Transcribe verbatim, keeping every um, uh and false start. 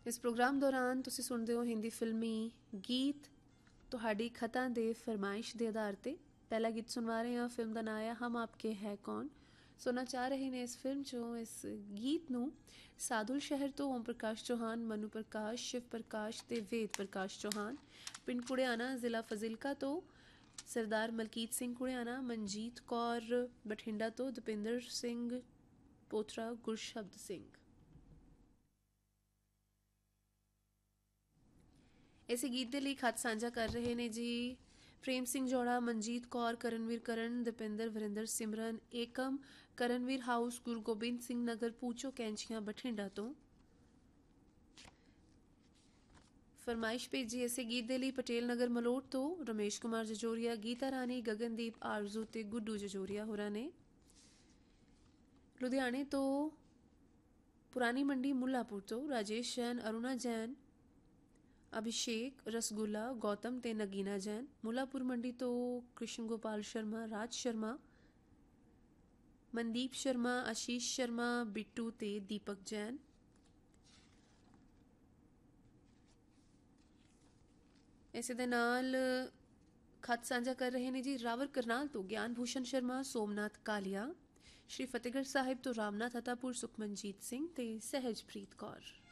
इस प्रोग्राम दौरान तुसीं सुनदे हो हिंदी फिल्मी गीत तुहाडी खतां दे फरमाइश के आधार पर। पहला गीत सुनवा रहे हैं, फिल्म का नाम है हम आपके है कौन। सुनना चाह रहे ने इस फिल्म चों इस गीत नूं सादुल शहर तो ओम प्रकाश चौहान, मनु प्रकाश, शिव प्रकाश ते वेद प्रकाश चौहान। पिंड कुड़ियाना, जिला फजिलका तो सरदार मलकीत सिंह कुड़ियाना, मनजीत कौर बठिंडा तो दपिंदर सिंह पोथरा गुरशब्द सिंह। इस गीत के लिए खत साझा कर रहे ने जी प्रेम सिंह जोड़ा, मनजीत कौर, करणवीर करण, दीपेंद्र वरिंदर सिमरन एकम, करणवीर हाउस, गुरु गोबिंद सिंह नगर पूचो कैंचियां बठिंडा तो। फरमाइश भेजी इस गीत के लिए पटेल नगर मलोट तो रमेश कुमार जजोरिया, गीता रानी, गगनदीप, आरजू ते गुड्डू जजोरिया होरा ने। लुधियाने तो पुरानी मंडी मुल्लापुर तो राजेश जैन, अरुणा जैन, अभिषेक, रसगुल्ला, गौतम ते नगीना जैन। मुलापुर मंडी तो कृष्ण गोपाल शर्मा, राज शर्मा, मनदीप शर्मा, आशीष शर्मा, बिट्टू ते दीपक जैन। इस दे नाल खत साझा कर रहे हैं जी रावर करनाल तो ज्ञान भूषण शर्मा, सोमनाथ कालिया, श्री फतेहगढ़ साहिब तो रामनाथ हतापुर, सुखमनजीत सिंह ते सहजप्रीत कौर।